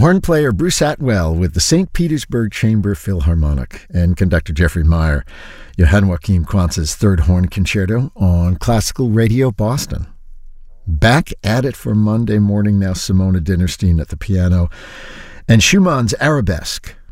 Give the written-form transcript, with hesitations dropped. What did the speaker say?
horn player Bruce Atwell with the St. Petersburg Chamber Philharmonic and conductor Jeffrey Meyer, Johann Joachim Quantz's Third Horn Concerto on Classical Radio Boston. Back at it for Monday morning now, Simona Dinnerstein at the piano, and Schumann's Arabesque